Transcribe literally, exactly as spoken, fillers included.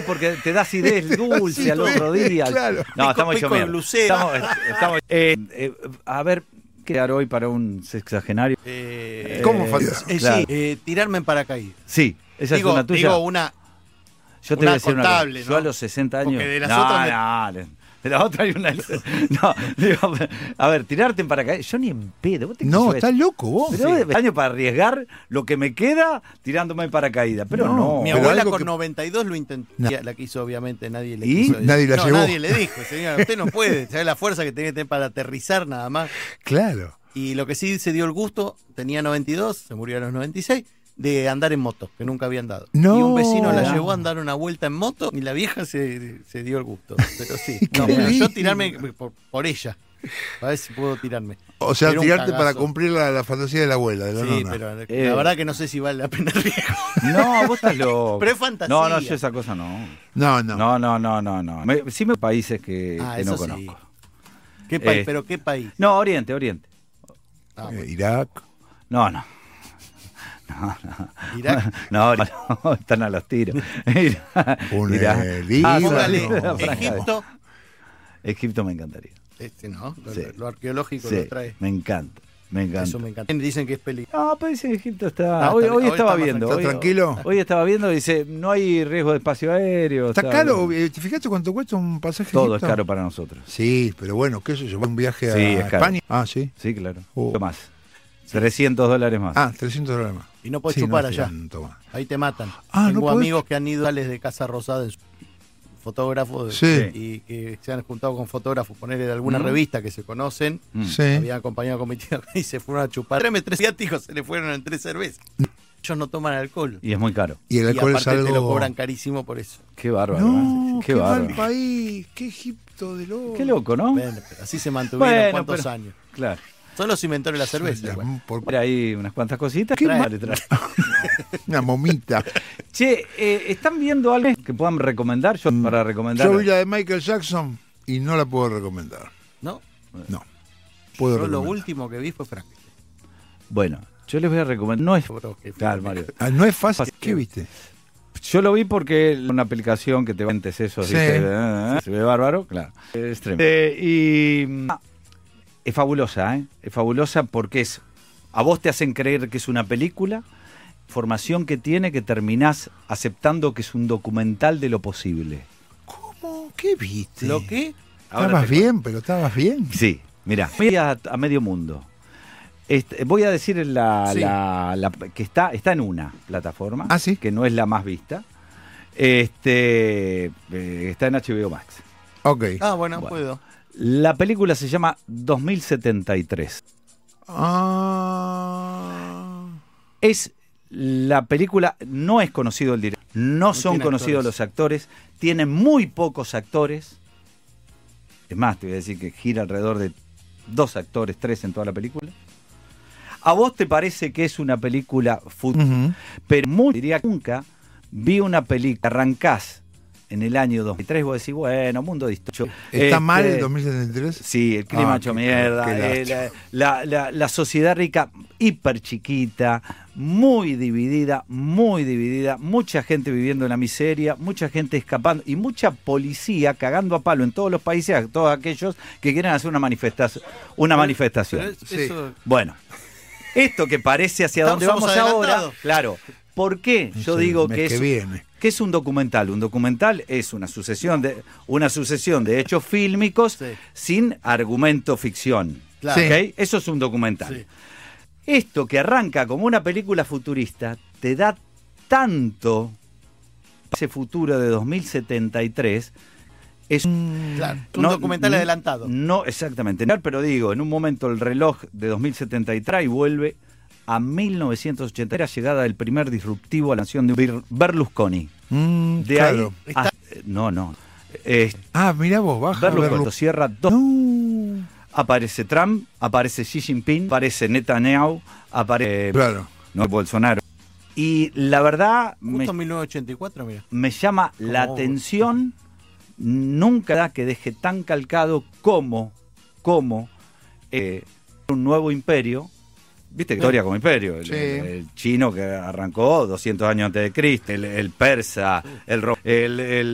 porque te da acidez dulce Sí, al otro día. claro. No, Pico, estamos pico hechos de mierda. lucera. Estamos, estamos- eh, eh, a ver, ¿qué dar hoy para un sexagenario? Eh, ¿Cómo Eh, falta? eh, Claro. Sí, eh, tirarme en paracaídas. Sí, esa digo, es una tuya. digo una, Yo te una voy a decir una contable, cosa. ¿no? Yo a los sesenta años. Porque de las no, otras me- no, de- de la otra hay una. No, digo, a ver, tirarte en paracaídas. Yo ni en pedo. ¿Vos te No, crees? estás loco vos. Pero sí. Año para arriesgar lo que me queda tirándome en paracaídas. Pero No, no. mi pero abuela algo con que- noventa y dos lo intentó. No. La quiso, obviamente, nadie le ¿Y? quiso. Nadie la no, llevó. nadie le dijo, señora, usted no puede. ¿Sabe la fuerza que tiene que tener para aterrizar nada más? Claro. Y lo que sí se dio el gusto, tenía noventa y dos, se murió a los noventa y seis, de andar en moto, que nunca había andado. No. Y un vecino la No. llevó a andar una vuelta en moto y la vieja se, se dio el gusto. Pero sí, Qué no, pero yo lindo. tirarme por, por ella, a ver si puedo tirarme. O sea, Era un tirarte cagazo. para cumplir la, la fantasía de la abuela, de la Sí, nona. pero Eh. la verdad que no sé si vale la pena el riesgo. No, vos estás loco. Pero es fantasía. No, no, yo esa cosa no. No, no. No, no, no, no, no. Me, sí me países que, Ah, que no eso sí. conozco. ¿Qué país? Eh. ¿Pero qué país? No, Oriente, Oriente. Ah, Eh, bueno. Irak. No, no. No, no. Irak. No, no, están a los tiros. Un, Irak. eh, Líbano. Póngale no. Egipto. Egipto me encantaría. Este no, lo, Sí. lo arqueológico Sí, lo trae. me encanta, me encanta. Eso me encanta. Dicen que es peligroso. No, pero dice Egipto está... Ah, hoy, está- hoy hoy estaba está más viendo. ¿Está hoy, tranquilo? Hoy estaba viendo y dice, no hay riesgo de espacio aéreo. Está o sea, caro. eh, ¿Te fijaste cuánto cuesta un pasaje? a Todo es Egipto? caro para nosotros. Sí, pero bueno, ¿qué sé yo? ¿Un viaje a Sí, es caro. España? Ah, sí. Sí, claro. Oh. Mucho más. trescientos dólares más. Ah, trescientos dólares más. Y no puedes Sí, chupar no es allá. tanto más. Ahí te matan. Ah, Tengo no podés- amigos que han ido a les de Casa Rosada, en su- fotógrafos, Sí. y que se han juntado con fotógrafos, ponerle de alguna Mm. revista que se conocen. Mm. Sí. Habían acompañado con mi tío y se fueron a chupar. Tráeme tres viáticos, se le fueron en tres cervezas. Ellos no toman alcohol. Y es muy caro. Y el Y alcohol es aparte te lo algo... cobran carísimo por eso. Qué bárbaro. No, ¿eh? qué, Qué mal bárbaro. país. Qué Egipto de loco. Qué loco, ¿no? Bueno, pero así se mantuvieron Bueno, cuántos pero- años. Claro. Son los inventores de la cerveza. La- igual. por- Era ahí unas cuantas cositas. Qué Trae, mal- trae. Una momita. Che, eh, ¿están viendo algo que puedan recomendar? Yo para recomendar. Yo vi la de Michael Jackson y no la puedo recomendar. ¿No? No. Puedo Yo lo recomendar. último que vi fue Frankenstein. Bueno, yo les voy a recomendar. No es. Bro, que fue- Claro, Mario. Ah, no es fácil. ¿Qué viste? Yo lo vi porque es una aplicación que te va a esos, Sí. ¿viste? Ah, se ve bárbaro, claro. Es tremendo. Eh, y mm, es fabulosa, ¿eh? Es fabulosa porque es. A vos te hacen creer que es una película, formación que tiene que terminás aceptando que es un documental de lo posible. ¿Cómo? ¿Qué viste? ¿Lo qué? Ahora Estabas te- bien, pero estabas bien. Sí, mira, voy a, a medio mundo. Este, voy a decir la, Sí. la- la- que está, está en una plataforma, Ah, ¿sí? que no es la más vista. Este eh, está en H B O Max. Ok. Ah, bueno, Bueno. puedo. La película se llama dos mil setenta y tres. Ah. Es la película, no es conocido el director, no, son tiene conocidos actores. los actores, tiene muy pocos actores. Es más, te voy a decir que gira alrededor de dos actores, tres en toda la película. ¿A vos te parece que es una película fútbol? Ujú. Pero muy, diría que nunca vi una película, arrancás en el año dos mil tres, vos decís, bueno, mundo distópico. ¿Está Este, mal el dos mil setenta y tres? Sí, el clima Ah, hecho qué- mierda, qué eh, lástima. la, la- la sociedad rica hiper chiquita, muy dividida, muy dividida, mucha gente viviendo en la miseria, mucha gente escapando y mucha policía cagando a palo en todos los países a todos aquellos que quieren hacer una manifestación. Una manifestación. Pero es- Sí. eso- Bueno, esto que parece hacia Estamos- dónde vamos somos ahora, adelantados. claro. ¿Por qué? Yo Sí, digo el mes que que es, viene. que es un documental. Un documental es una sucesión de una sucesión de hechos fílmicos Sí. sin argumento ficción. Claro. ¿Ok? Eso es un documental. Sí. Esto que arranca como una película futurista te da tanto ese futuro de dos mil setenta y tres. Es un, Claro, un no- documental no- adelantado. No, exactamente. Pero digo, en un momento el reloj de dos mil setenta y tres y vuelve a mil novecientos ochenta. Era llegada del primer disruptivo a la nación de Bir- Berlusconi. Mm, De claro. ahí. a- no, no. Eh, Ah, mirá vos, baja. Berlusconi Berlu- cierra dos. No. Aparece Trump, aparece Xi Jinping, aparece Netanyahu, aparece Claro. no, Bolsonaro. Y la verdad me, Justo mil novecientos ochenta y cuatro, mira. me llama la Como- atención nunca da que deje tan calcado como, como eh, un nuevo imperio. ¿Viste? Historia como imperio. El, Sí. el- el chino que arrancó doscientos años antes de Cristo, el, el persa, el, ro- el, el